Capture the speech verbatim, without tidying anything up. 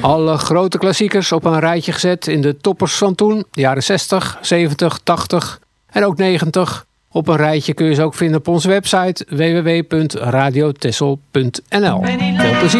Alle grote klassiekers op een rijtje gezet in de toppers van toen. De jaren zestig, zeventig, tachtig en ook negentig. Op een rijtje kun je ze ook vinden op onze website w w w punt radio texel punt n l. Veel plezier.